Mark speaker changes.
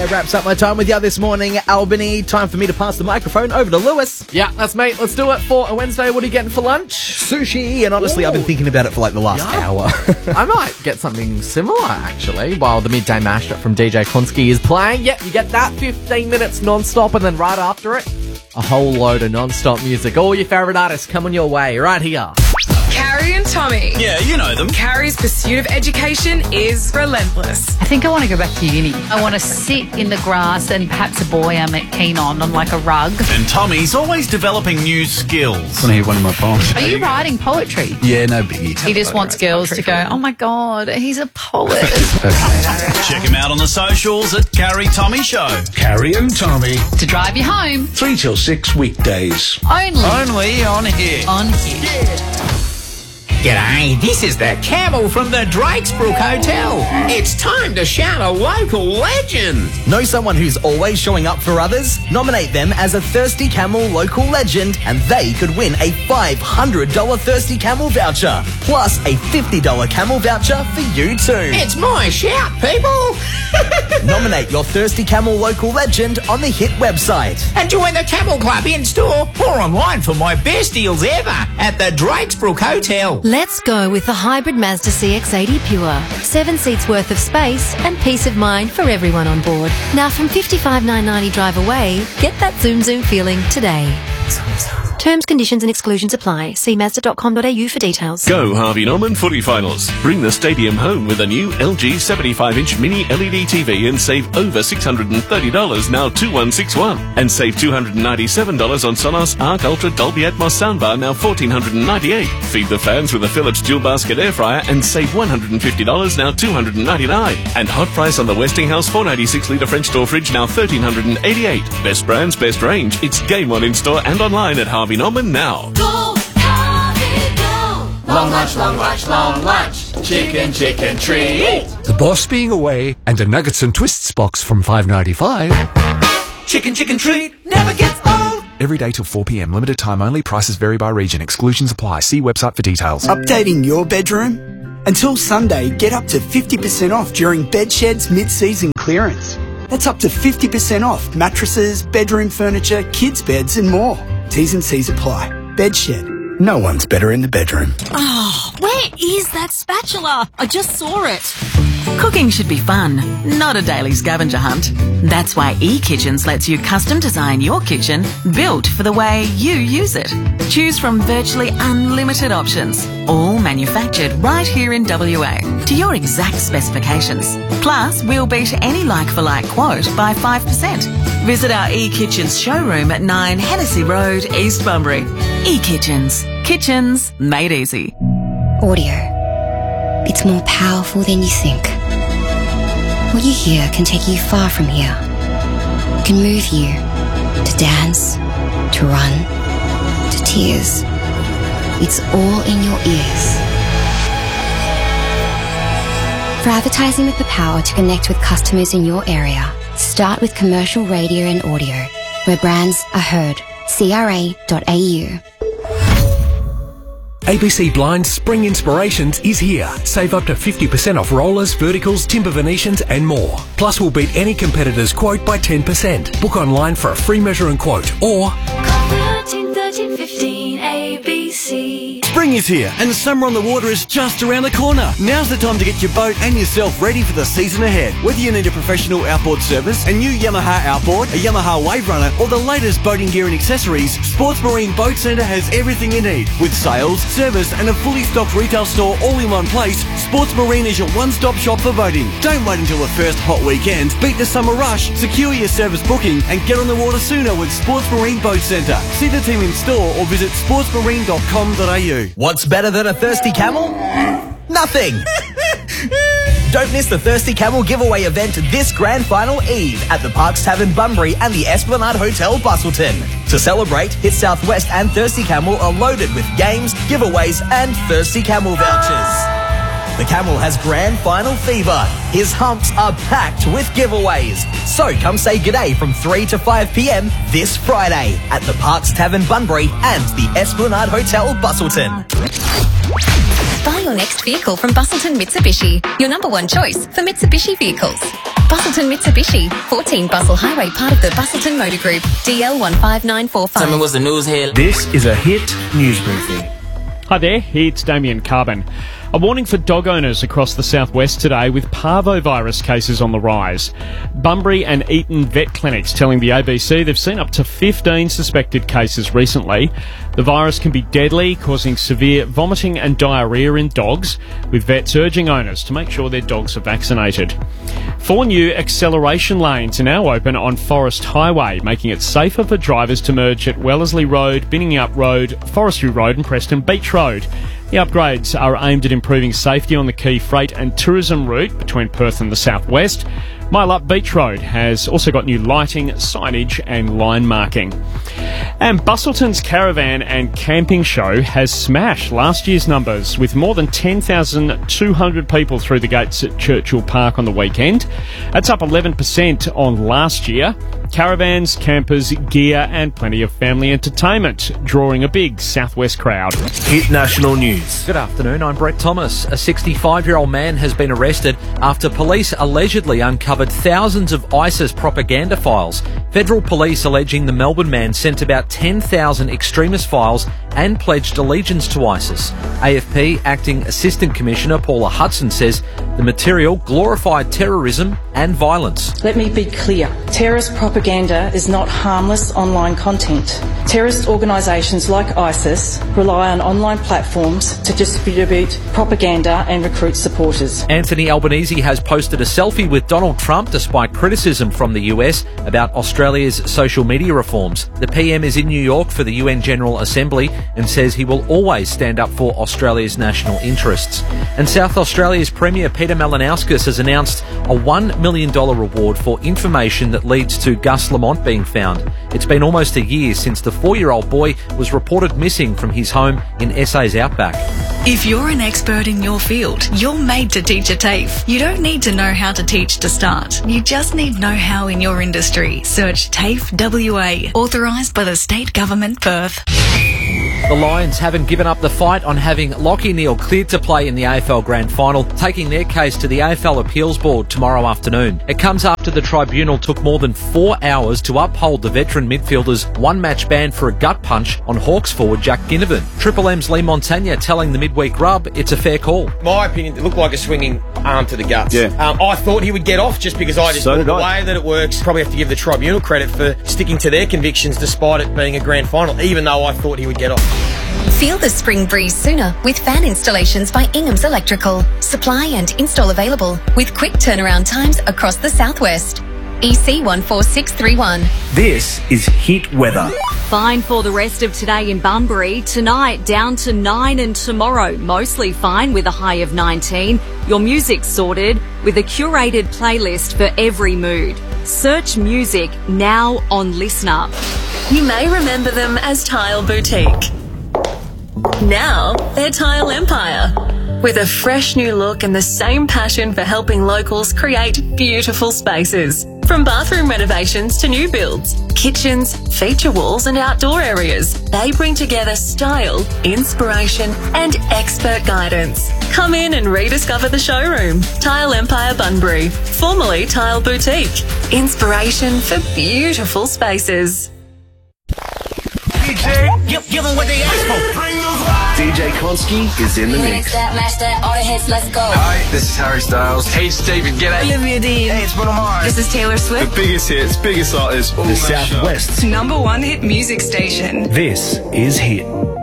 Speaker 1: It wraps up my time with you this morning, Albany. Time for me to pass the microphone over to Lewis.
Speaker 2: Yeah, that's me. Let's do it for a Wednesday. What are you getting for lunch?
Speaker 1: Sushi, and honestly, I've been thinking about it for like the last hour.
Speaker 2: I might get something similar, actually, while the midday mashup from DJ Konski is playing. Yep, you get that 15 minutes non-stop, and then right after it, a whole load of non-stop music. All your favourite artists coming your way right here.
Speaker 3: Carrie and Tommy.
Speaker 4: Yeah, you know them.
Speaker 3: Carrie's pursuit of education is relentless.
Speaker 5: I think I want to go back to uni. I want to sit in the grass and perhaps a boy I'm keen on like a rug.
Speaker 4: And Tommy's always developing new skills.
Speaker 6: I want to hear one of my poems.
Speaker 5: Are you writing poetry?
Speaker 6: Yeah, no biggie.
Speaker 5: He just wants girls to go, oh my God, he's a poet.
Speaker 4: Check him out on the socials at Carrie Tommy Show.
Speaker 7: Carrie and Tommy,
Speaker 5: To drive you home.
Speaker 7: 3 till 6 weekdays.
Speaker 4: Only on here.
Speaker 5: On here.
Speaker 8: G'day, this is the Camel from the Drakesbrook Hotel. It's time to shout a local legend.
Speaker 1: Know someone who's always showing up for others? Nominate them as a Thirsty Camel local legend, and they could win a $500 Thirsty Camel voucher, plus a $50 Camel voucher for you too.
Speaker 8: It's my shout, people.
Speaker 1: Nominate your Thirsty Camel local legend on the Hit website.
Speaker 8: And join the Camel Club in-store or online for my best deals ever at the Drakesbrook Hotel.
Speaker 9: Let's go with the hybrid Mazda CX-80 Pure. 7 seats worth of space and peace of mind for everyone on board. Now from $55,990 drive away, get that zoom feeling today. Terms, conditions and exclusions apply. See Mazda.com.au for details.
Speaker 10: Go Harvey Norman footy finals. Bring the stadium home with a new LG 75-inch mini LED TV and save over $630 now 2161. And save $297 on Sonos Arc Ultra Dolby Atmos soundbar now $1,498. Feed the fans with a Philips dual basket air fryer and save $150 now $299. And hot price on the Westinghouse 496 litre French door fridge now $1,388. Best brands, best range. It's game on in store and online at Harvey Norman now.
Speaker 11: Go, Harvey, go. Long lunch, long lunch, long lunch. Chicken, chicken treat.
Speaker 7: The boss being away and a Nuggets and Twists box from $5.95.
Speaker 11: Chicken, chicken treat never gets old.
Speaker 12: Every day till 4 p.m. Limited time only. Prices vary by region. Exclusions apply. See website for details.
Speaker 13: Updating your bedroom? Until Sunday, get up to 50% off during Bedshed's mid-season clearance. That's up to 50% off mattresses, bedroom furniture, kids' beds and more. T's and C's apply. Bedshed. No one's better in the bedroom.
Speaker 14: Oh, where is that spatula? I just saw it.
Speaker 15: Cooking should be fun, not a daily scavenger hunt. That's why eKitchens lets you custom design your kitchen, built for the way you use it. Choose from virtually unlimited options, all manufactured right here in WA to your exact specifications. Plus, we'll beat any like-for-like quote by 5%. Visit our eKitchens showroom at 9 Hennessy Road, East Bunbury. eKitchens. Kitchens made easy.
Speaker 16: Audio. It's more powerful than you think. What you hear can take you far from here. It can move you to dance, to run, to tears. It's all in your ears. For advertising with the power to connect with customers in your area, start with commercial radio and audio, where brands are heard. CRA.au.
Speaker 7: ABC Blinds Spring Inspirations is here. Save up to 50% off rollers, verticals, timber Venetians and more. Plus we'll beat any competitor's quote by 10%. Book online for a free measure and quote or
Speaker 11: Call 13 15 ABC.
Speaker 17: Spring is here and summer on the water is just around the corner. Now's the time to get your boat and yourself ready for the season ahead. Whether you need a professional outboard service, a new Yamaha outboard, a Yamaha Wave Runner, or the latest boating gear and accessories, Sports Marine Boat Centre has everything you need. With sales, service and a fully stocked retail store all in one place, Sports Marine is your one-stop shop for boating. Don't wait until the first hot weekend. Beat the summer rush, secure your service booking and get on the water sooner with Sports Marine Boat Centre. See the team in store or visit sportsmarine.com.au.
Speaker 1: What's better than a Thirsty Camel? Nothing! Don't miss the Thirsty Camel giveaway event this grand final eve at the Parks Tavern Bunbury and the Esplanade Hotel Bustleton. To celebrate, Hit Southwest and Thirsty Camel are loaded with games, giveaways and Thirsty Camel vouchers. The Camel has grand final fever. His humps are packed with giveaways. So come say g'day from 3 to 5 p.m. this Friday at the Parks Tavern Bunbury and the Esplanade Hotel Bustleton.
Speaker 18: Buy your next vehicle from Bustleton Mitsubishi, your #1 choice for Mitsubishi vehicles.
Speaker 9: Bustleton Mitsubishi, 14 Bustle Highway, part of the Bustleton Motor Group, DL 15945.
Speaker 18: Tell me what's the news here.
Speaker 19: This is a Hit News Briefing.
Speaker 20: Hi there, it's Damien Carbon. A warning for dog owners across the southwest today with parvovirus cases on the rise. Bunbury and Eton vet clinics telling the ABC they've seen up to 15 suspected cases recently. The virus can be deadly, causing severe vomiting and diarrhoea in dogs, with vets urging owners to make sure their dogs are vaccinated. 4 new acceleration lanes are now open on Forest Highway, making it safer for drivers to merge at Wellesley Road, Binningup Road, Forestry Road and Preston Beach Road. The upgrades are aimed at improving safety on the key freight and tourism route between Perth and the southwest. Mile Up Beach Road has also got new lighting, signage and line marking. And Bustleton's Caravan and Camping Show has smashed last year's numbers with more than 10,200 people through the gates at Churchill Park on the weekend. That's up 11% on last year. Caravans, campers, gear and plenty of family entertainment, drawing a big southwest crowd.
Speaker 19: Hit National News.
Speaker 2: Good afternoon, I'm Brett Thomas. A 65-year-old man has been arrested after police allegedly uncovered thousands of ISIS propaganda files. Federal police alleging the Melbourne man sent about 10,000 extremist files and pledged allegiance to ISIS. AFP Acting Assistant Commissioner Paula Hudson says the material glorified terrorism and violence.
Speaker 21: Let me be clear. Terrorist propaganda is not harmless online content. Terrorist organisations like ISIS rely on online platforms to distribute propaganda and recruit supporters.
Speaker 2: Anthony Albanese has posted a selfie with Donald Trump despite criticism from the US about Australia's social media reforms. The PM is in New York for the UN General Assembly and says he will always stand up for Australia's national interests. And South Australia's Premier Peter Malinauskas has announced a $1 million reward for information that leads to Gus Lamont being found. It's been almost a year since the 4-year-old boy was reported missing from his home in SA's outback.
Speaker 22: If you're an expert in your field, you're made to teach at TAFE. You don't need to know how to teach to start. You just need know-how in your industry. Search TAFE WA, authorised by the State Government, Perth.
Speaker 2: The Lions haven't given up the fight on having Lachie Neale cleared to play in the AFL Grand Final, taking their case to the AFL Appeals Board tomorrow afternoon. It comes after the tribunal took more than 4 hours to uphold the veteran midfielder's one-match ban for a gut punch on Hawks forward Jack Ginnivan. Triple M's Lee Montagna telling the midweek rub it's a fair call.
Speaker 23: My opinion, it looked like a swinging arm to the guts.
Speaker 2: Yeah.
Speaker 23: I thought he would get off just because I just thought the way that it works. Probably have to give the tribunal credit for sticking to their convictions despite it being a grand final, even though I thought he would get off.
Speaker 9: Feel the spring breeze sooner with fan installations by Ingham's Electrical. Supply and install available with quick turnaround times across the southwest. EC 14631.
Speaker 19: This is Hit Weather.
Speaker 24: Fine for the rest of today in Bunbury. Tonight down to 9 and tomorrow mostly fine with a high of 19. Your music's sorted with a curated playlist for every mood. Search music now on Listener.
Speaker 25: You may remember them as Tile Boutique. Now they're Tile Empire. With a fresh new look and the same passion for helping locals create beautiful spaces. From bathroom renovations to new builds, kitchens, feature walls and outdoor areas, they bring together style, inspiration and expert guidance. Come in and rediscover the showroom. Tile Empire Bunbury, formerly Tile Boutique. Inspiration for beautiful spaces.
Speaker 11: Give them what they asked for.
Speaker 19: DJ Konski is in the mix.
Speaker 11: Match that, all the hits, let's go.
Speaker 26: Hi, this is Harry Styles. Hey, Stephen, g'day.
Speaker 3: Olivia Dean.
Speaker 26: Hey, it's Bruno Mars.
Speaker 3: This is Taylor Swift.
Speaker 26: The biggest hits, biggest artists.
Speaker 19: The Southwest's
Speaker 3: #1 hit music station.
Speaker 19: This is Hit.